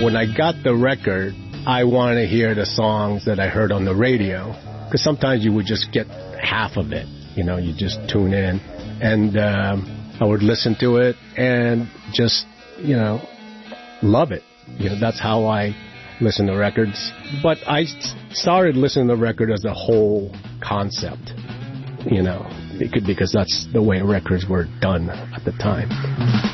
when I got the record, I wanted to hear the songs that I heard on the radio. Because sometimes you would just get half of it. You know, you just tune in. And I would listen to it and just, you know, love it. You know, that's how I listen to records. But I started listening to the record as a whole concept, you know, because that's the way records were done at the time.